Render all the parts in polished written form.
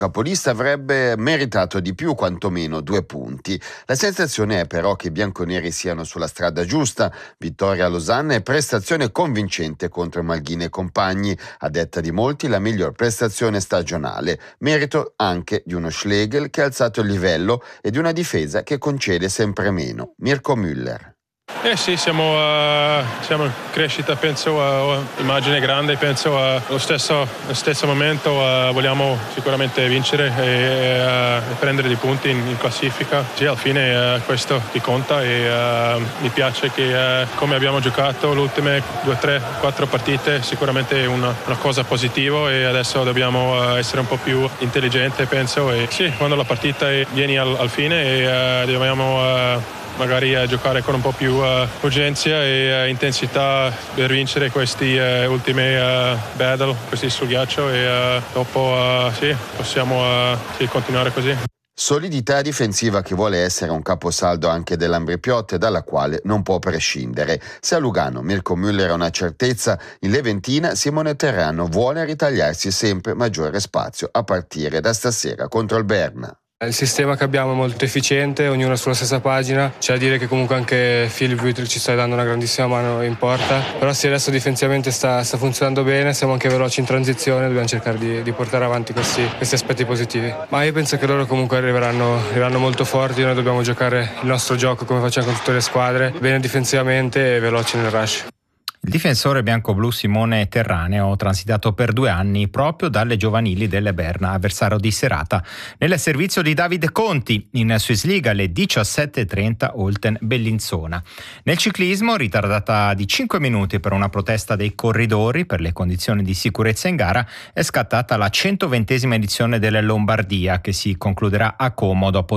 capolista avrebbe meritato di più, quantomeno 2 punti. La sensazione è però che i bianconeri siano sulla strada giusta. Vittoria a Losanna e prestazione convincente contro Malghine e compagni. A detta di molti la miglior prestazione stagionale. Merito anche di uno Schlegel che ha alzato il livello e di una difesa che concede sempre meno. Mirko Müller. Sì, siamo in crescita, penso, immagine grande, penso allo stesso momento vogliamo sicuramente vincere e prendere dei punti in classifica. Sì, alla fine questo ti conta e mi piace che come abbiamo giocato le ultime 2, 3, 4 partite, sicuramente una cosa positiva e adesso dobbiamo essere un po' più intelligenti, penso. E sì, quando la partita viene al fine e dobbiamo magari giocare con un po' più urgenza e intensità per vincere questi ultimi battle, questi sul ghiaccio e dopo possiamo continuare così. Solidità difensiva che vuole essere un caposaldo anche dell'Ambrì-Piotte, dalla quale non può prescindere. Se a Lugano Mirko Müller è una certezza, in Leventina Simone Terrano vuole ritagliarsi sempre maggiore spazio a partire da stasera contro il Berna. Il sistema che abbiamo è molto efficiente, ognuno sulla stessa pagina, c'è da dire che comunque anche Philip Wittel ci sta dando una grandissima mano in porta, però sì, adesso difensivamente sta funzionando bene, siamo anche veloci in transizione, dobbiamo cercare di portare avanti questi aspetti positivi. Ma io penso che loro comunque arriveranno molto forti, noi dobbiamo giocare il nostro gioco come facciamo con tutte le squadre, bene difensivamente e veloci nel rush. Il difensore bianco-blu Simone Terraneo, transitato per 2 anni proprio dalle giovanili delle Berna, avversario di serata nel servizio di Davide Conti in Swiss League alle 17:30 Olten Bellinzona. Nel ciclismo, ritardata di 5 minuti per una protesta dei corridori per le condizioni di sicurezza in gara, è scattata la 120esima edizione della Lombardia, che si concluderà a Como dopo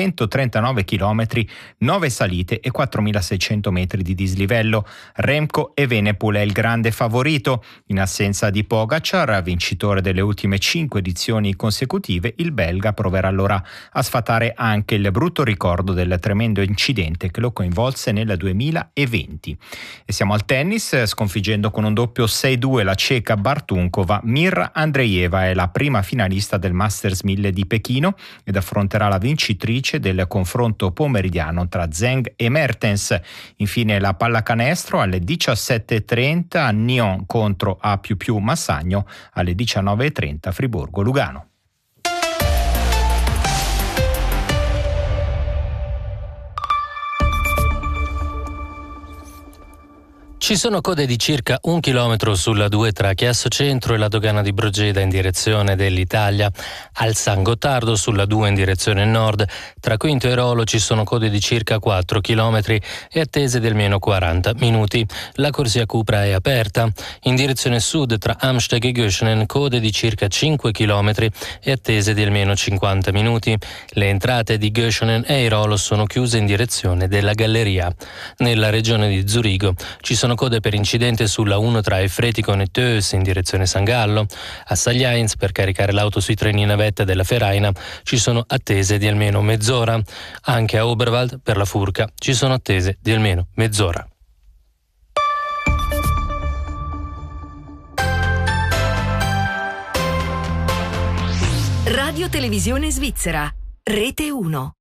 239 km, 9 salite e 4.600 metri di dislivello. Remco Evenepoel è il grande favorito. In assenza di Pogacar, vincitore delle ultime 5 edizioni consecutive, il belga proverà allora a sfatare anche il brutto ricordo del tremendo incidente che lo coinvolse nel 2020. E siamo al tennis, sconfiggendo con un doppio 6-2 la ceca Bartunkova. Mirra Andreeva è la prima finalista del Masters 1000 di Pechino ed affronterà la vincitrice del confronto pomeridiano tra Zheng e Mertens. Infine la pallacanestro alle 17:30 Nyon contro A++ Massagno, alle 19:30 Friburgo Lugano. Ci sono code di circa 1 chilometro sulla 2 tra Chiasso Centro e la dogana di Brogeda in direzione dell'Italia. Al San Gottardo sulla 2 in direzione nord, tra Quinto e Rolo ci sono code di circa 4 chilometri e attese di almeno 40 minuti. La corsia Cupra è aperta. In direzione sud tra Amsteg e Göschenen code di circa 5 chilometri e attese di almeno 50 minuti. Le entrate di Göschenen e Rolo sono chiuse in direzione della galleria. Nella regione di Zurigo ci sono code per incidente sulla 1 tra Efretikon e Töölös in direzione San Gallo. A Sagliains, per caricare l'auto sui treni navetta della Feraina, ci sono attese di almeno mezz'ora. Anche a Oberwald, per la Furka, ci sono attese di almeno mezz'ora. Radio Televisione Svizzera, Rete 1.